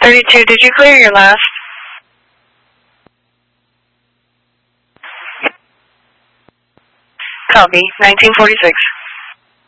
32, did you clear your last? Copy, 1946.